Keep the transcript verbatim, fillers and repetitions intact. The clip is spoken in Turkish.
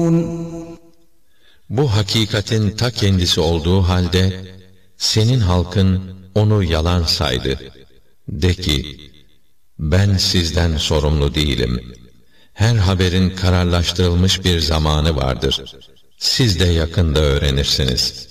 Bu hakikatin ta kendisi olduğu halde, senin halkın onu yalan saydı. De ki, ben sizden sorumlu değilim. Her haberin kararlaştırılmış bir zamanı vardır. Siz de yakında öğrenirsiniz.